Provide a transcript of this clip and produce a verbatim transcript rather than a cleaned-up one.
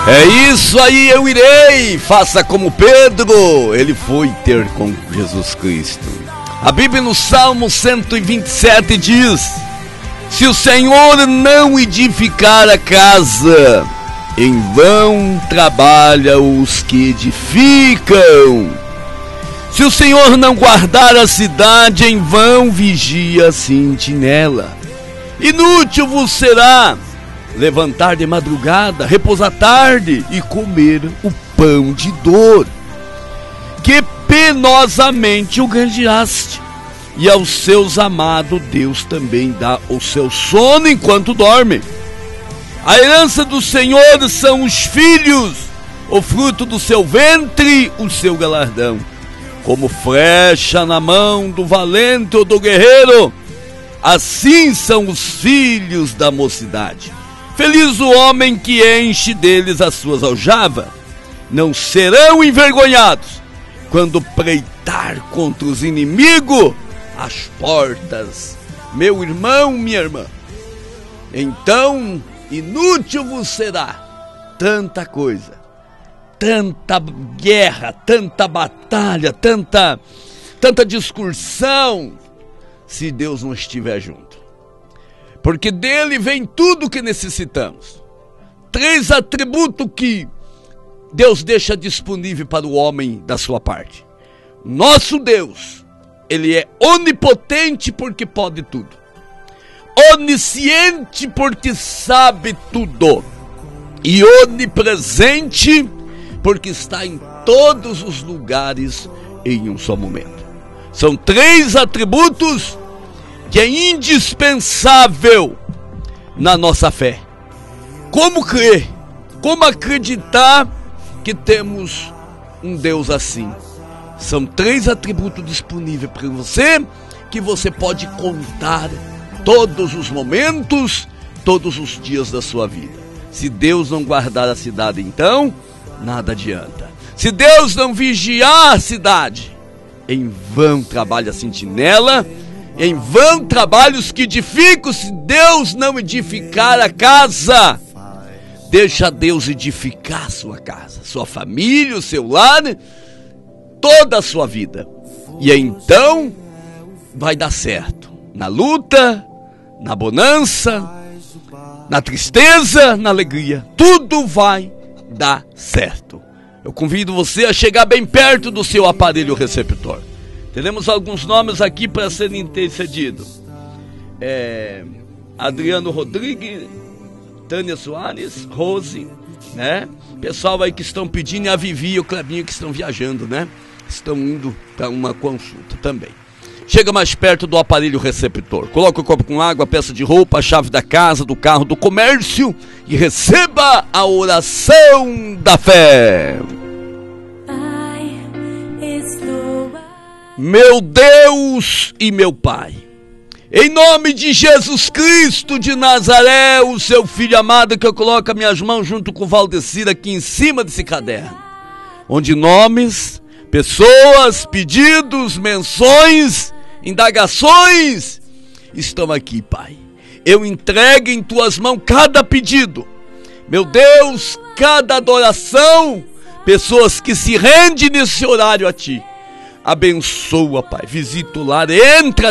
É isso aí, eu irei. Faça como Pedro, ele foi ter com Jesus Cristo. A Bíblia no Salmo cento e vinte e sete diz: se o Senhor não edificar a casa, em vão trabalha os que edificam. Se o Senhor não guardar a cidade, em vão vigia a sentinela. Inútil vos será levantar de madrugada, repousar tarde e comer o pão de dor, que penosamente o granjeaste, e aos seus amados Deus também dá o seu sono enquanto dorme. A herança do Senhor são os filhos, o fruto do seu ventre, o seu galardão. Como flecha na mão do valente ou do guerreiro, assim são os filhos da mocidade. Feliz o homem que enche deles as suas aljavas. Não serão envergonhados quando preitar contra os inimigos as portas. Meu irmão, minha irmã, então inútil vos será tanta coisa, tanta guerra, tanta batalha, tanta, tanta discussão, se Deus não estiver junto. Porque dele vem tudo o que necessitamos. Três atributos que Deus deixa disponível para o homem da sua parte. Nosso Deus, ele é onipotente porque pode tudo. Onisciente porque sabe tudo. E onipresente porque está em todos os lugares em um só momento. São três atributos que é indispensável na nossa fé. Como crer? Como acreditar que temos um Deus assim? São três atributos disponíveis para você, que você pode contar todos os momentos, todos os dias da sua vida. Se Deus não guardar a cidade, então nada adianta. Se Deus não vigiar a cidade, em vão trabalha a sentinela, em vão trabalham os que edificam. Se Deus não edificar a casa, deixa Deus edificar a sua casa, sua família, o seu lar, toda a sua vida. E então vai dar certo. Na luta, na bonança, na tristeza, na alegria, tudo vai dar certo. Eu convido você a chegar bem perto do seu aparelho receptor. Teremos alguns nomes aqui para serem intercedidos. É, Adriano Rodrigues, Tânia Soares, Rose, né? Pessoal aí que estão pedindo, e a Vivi e o Clebinho que estão viajando, né? Estão indo para uma consulta também. Chega mais perto do aparelho receptor. Coloca o copo com água, peça de roupa, a chave da casa, do carro, do comércio e receba a oração da fé. Meu Deus e meu Pai, em nome de Jesus Cristo de Nazaré, o seu filho amado, que eu coloco as minhas mãos junto com o Valdecir aqui em cima desse caderno, onde nomes, pessoas, pedidos, menções, indagações estão aqui, Pai. Eu entrego em tuas mãos cada pedido, meu Deus, cada adoração, pessoas que se rendem nesse horário a ti. Abençoa, Pai, visita o lar, entra